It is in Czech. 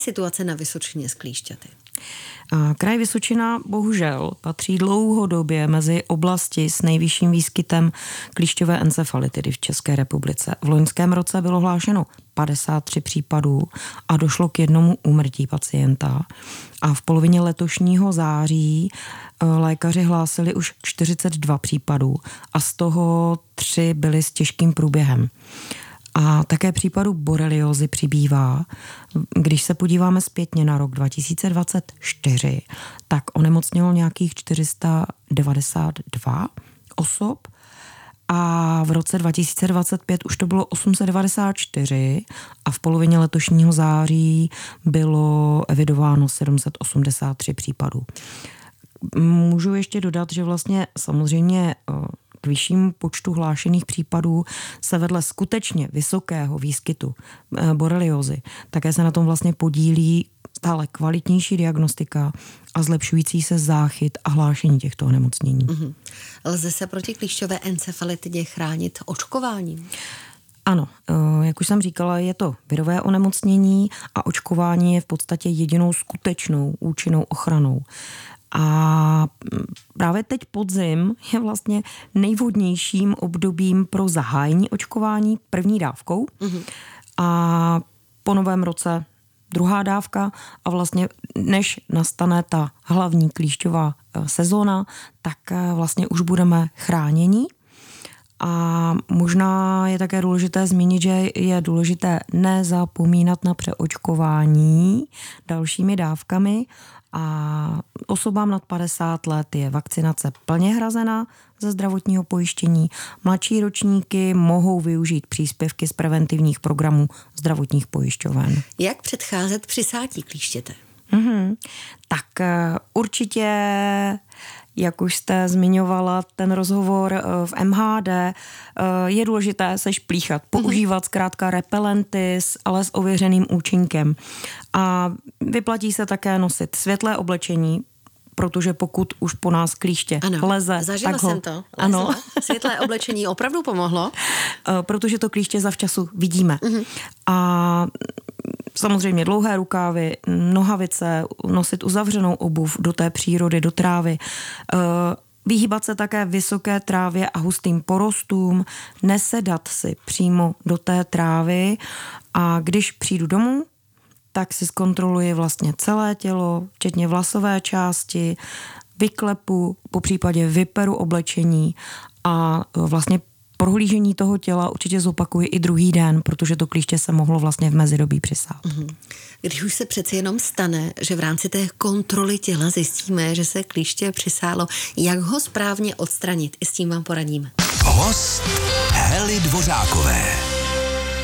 situace na Vysočině s klíšťaty? Kraj Vysočina bohužel patří dlouhodobě mezi oblasti s nejvyšším výskytem klíšťové encefalitidy v České republice. V loňském roce bylo hlášeno 53 případů a došlo k jednomu úmrtí pacienta. A v polovině letošního září lékaři hlásili už 42 případů a z toho 3 byly s těžkým průběhem. A také případů boreliózy přibývá. Když se podíváme zpětně na rok 2024, tak onemocnělo nějakých 492 osob a v roce 2025 už to bylo 894 a v polovině letošního září bylo evidováno 783 případů. Můžu ještě dodat, že vlastně samozřejmě k vyššímu počtu hlášených případů se vedle skutečně vysokého výskytu boreliózy také se na tom vlastně podílí stále kvalitnější diagnostika a zlepšující se záchyt a hlášení těchto onemocnění. Lze se proti klíšťové encefalitidě chránit očkováním? Ano, jak už jsem říkala, je to virové onemocnění a očkování je v podstatě jedinou skutečnou účinnou ochranou. A právě teď podzim je vlastně nejvhodnějším obdobím pro zahájení očkování první dávkou a po novém roce druhá dávka a vlastně než nastane ta hlavní klíšťová sezóna, tak vlastně už budeme chráněni. A možná je také důležité zmínit, že je důležité nezapomínat na přeočkování dalšími dávkami a osobám nad 50 let je vakcinace plně hrazena ze zdravotního pojištění. Mladší ročníky mohou využít příspěvky z preventivních programů zdravotních pojišťoven. Jak předcházet přisátí klíštěte? Tak určitě, jak už jste zmiňovala ten rozhovor v MHD, je důležité se šplíchat, používat zkrátka repelenty, ale s ověřeným účinkem. A vyplatí se také nosit světlé oblečení, protože pokud už po nás klíště leze, zažila tak jsem to. Ano. Světlé oblečení opravdu pomohlo? Protože to klíště zavčasu vidíme. A samozřejmě dlouhé rukávy, nohavice, nosit uzavřenou obuv do té přírody, do trávy. Vyhýbat se také vysoké trávě a hustým porostům, nesedat si přímo do té trávy a když přijdu domů, tak si zkontroluji vlastně celé tělo, včetně vlasové části, vyklepu, popřípadě vyperu oblečení a vlastně prohlížení toho těla určitě zopakuji i druhý den, protože to klíště se mohlo vlastně v mezidobí přisát. Když už se přeci jenom stane, že v rámci té kontroly těla zjistíme, že se klíště přisálo, jak ho správně odstranit, i s tím vám poradíme. Host Hely Dvořákové.